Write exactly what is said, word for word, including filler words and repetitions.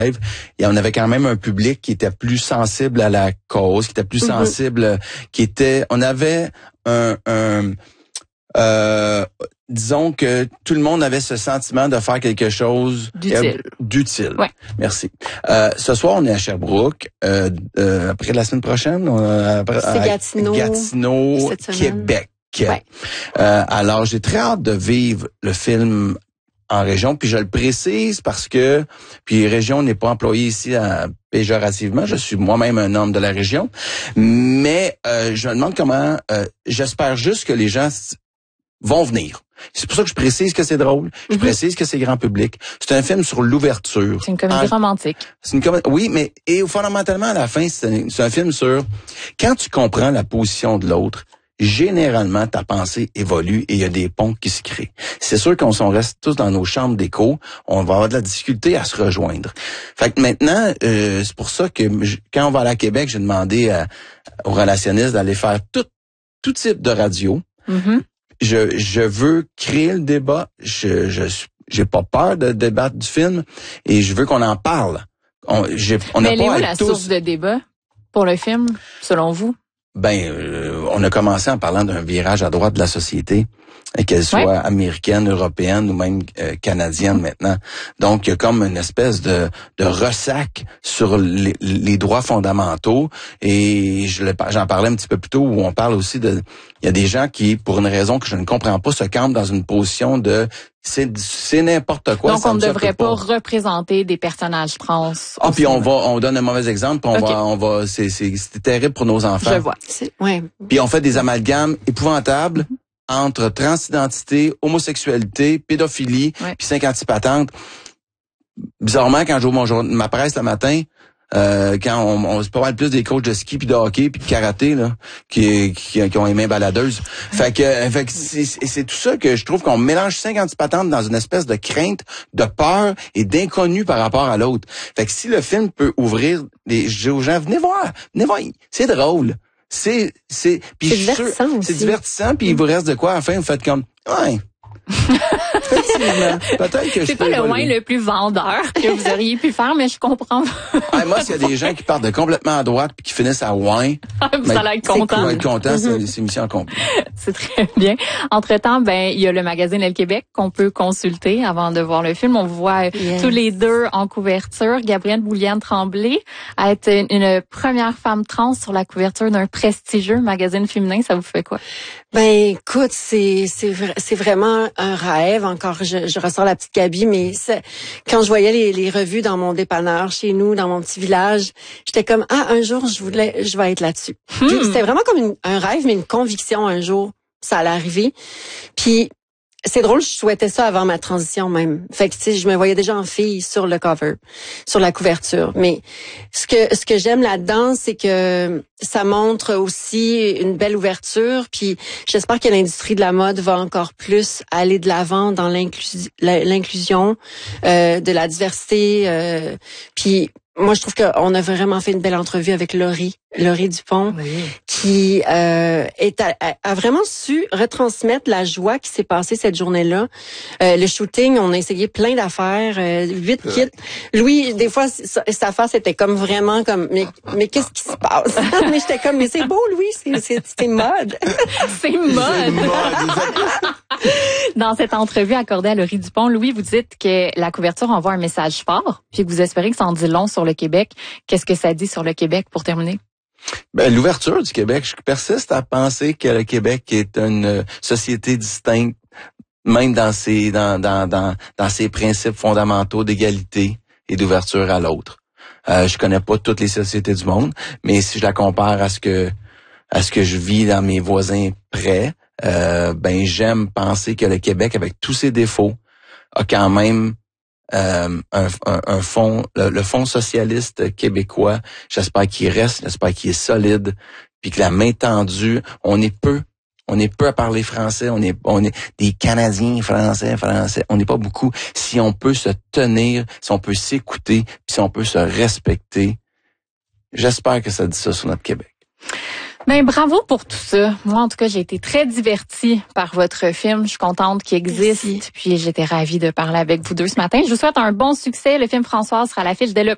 Et on avait quand même un public qui était plus sensible à la cause, qui était plus mm-hmm. sensible, qui était, on avait un, un euh, disons que tout le monde avait ce sentiment de faire quelque chose d'utile. Euh, d'utile. Ouais. Merci. Euh, ce soir, on est à Sherbrooke. Euh, euh, après la semaine prochaine, on a, c'est à Gatineau, Gatineau Québec. Ouais. Euh, alors, j'ai très hâte de vivre le film en région, puis je le précise parce que, puis région n'est pas employée ici à, péjorativement, je suis moi-même un homme de la région, mais euh, je me demande comment, euh, j'espère juste que les gens vont venir. C'est pour ça que je précise que c'est drôle, je mm-hmm. précise que c'est grand public. C'est un film sur l'ouverture. C'est une comédie en, romantique. C'est une comédie, oui, mais et fondamentalement à la fin, c'est un, c'est un film sur quand tu comprends la position de l'autre, généralement, ta pensée évolue et il y a des ponts qui se créent. C'est sûr qu'on s'en reste tous dans nos chambres d'écho, on va avoir de la difficulté à se rejoindre. Fait que maintenant, euh, c'est pour ça que je, quand on va aller à Québec, j'ai demandé à, aux relationnistes d'aller faire tout, tout type de radio. Mm-hmm. Je, je veux créer le débat. Je, je, j'ai pas peur de débattre du film et je veux qu'on en parle. On, j'ai, on Mais n'a pas où la tous... source de débat pour le film, selon vous? Ben, euh, on a commencé en parlant d'un virage à droite de la société, qu'elle soit ouais. américaine, européenne ou même euh, canadienne maintenant. Donc, il y a comme une espèce de, de ressac sur les, les droits fondamentaux. Et je le, j'en parlais un petit peu plus tôt où on parle aussi de... Il y a des gens qui, pour une raison que je ne comprends pas, se campent dans une position de... C'est, c'est n'importe quoi. Donc, on ne devrait pas, pas représenter des personnages trans. Ah, puis on va, on donne un mauvais exemple, puis on okay. va, on va, c'est, c'est, c'est terrible pour nos enfants. Je vois. C'est, ouais. Puis on fait des amalgames épouvantables mm-hmm. entre transidentité, homosexualité, pédophilie, ouais. puis cinquante-six patentes. Bizarrement, quand j'ouvre mon jour, ma presse le matin, Euh, quand on, on c'est pas mal plus des coachs de ski puis de hockey puis de karaté là qui, qui qui ont les mains baladeuses. Fait que fait que c'est, c'est tout ça que je trouve qu'on mélange cinquante patentes dans une espèce de crainte, de peur et d'inconnu par rapport à l'autre. Fait que si le film peut ouvrir les je dis aux gens venez voir, venez voir, c'est drôle. C'est c'est puis c'est divertissant aussi. C'est divertissant puis il vous reste de quoi à la fin vous faites comme ouais. Peut-être que c'est je pas le moins le plus vendeur que vous auriez pu faire, mais je comprends. Ah, moi, s'il y a des gens qui partent de complètement à droite puis qui finissent à ouin, vous allez être content. Vous allez être content, mm-hmm. c'est, c'est mission accomplie. C'est très bien. Entre-temps, ben, il y a le magazine Elle Québec qu'on peut consulter avant de voir le film. On vous voit yes. tous les deux en couverture. Gabrielle Bouliane-Tremblay a été une, une première femme trans sur la couverture d'un prestigieux magazine féminin. Ça vous fait quoi? Ben, écoute, c'est, c'est, c'est vraiment un rêve. Encore, je, je ressors la petite Gabi, mais c'est, quand je voyais les, les revues dans mon dépanneur chez nous, dans mon petit village, j'étais comme ah un jour je voulais, je vais être là-dessus. Hmm. Puis, c'était vraiment comme une, un rêve, mais une conviction un jour ça allait arriver. Puis c'est drôle, je souhaitais ça avant ma transition même. Fait que tu sais, je me voyais déjà en fille sur le cover, sur la couverture. Mais ce que ce que j'aime là-dedans, c'est que ça montre aussi une belle ouverture. Puis j'espère que l'industrie de la mode va encore plus aller de l'avant dans l'inclus- l'inclusion, euh, de la diversité. Euh, puis moi, je trouve qu'on a vraiment fait une belle entrevue avec Laurie, Laurie Dupont, oui. qui euh, est a, a vraiment su retransmettre la joie qui s'est passée cette journée-là. Euh, le shooting, on a essayé plein d'affaires, euh, huit kits. Louis, des fois, sa, sa face était comme vraiment comme, mais, mais qu'est-ce qui se passe? Mais j'étais comme, mais c'est beau, Louis, c'est, c'est, c'est mode. C'est mode. Dans cette entrevue accordée à Laurie Dupont, Louis, vous dites que la couverture envoie un message fort, puis que vous espérez que ça en dit long sur le Québec. Qu'est-ce que ça dit sur le Québec pour terminer? Ben, l'ouverture du Québec, je persiste à penser que le Québec est une société distincte, même dans ses, dans, dans, dans, dans ses principes fondamentaux d'égalité et d'ouverture à l'autre. Euh, je connais pas toutes les sociétés du monde, mais si je la compare à ce que, à ce que je vis dans mes voisins près, euh, ben, j'aime penser que le Québec, avec tous ses défauts, a quand même Euh, un, un, un fonds, le, le fonds socialiste québécois, j'espère qu'il reste, j'espère qu'il est solide, puis que la main tendue, on est peu, on est peu à parler français, on est, on est des Canadiens français, français, on n'est pas beaucoup. Si on peut se tenir, si on peut s'écouter, puis si on peut se respecter, j'espère que ça dit ça sur notre Québec. Ben bravo pour tout ça. Moi, en tout cas, j'ai été très divertie par votre film. Je suis contente qu'il existe. Merci. Puis j'étais ravie de parler avec vous deux ce matin. Je vous souhaite un bon succès. Le film Françoise sera à l'affiche dès le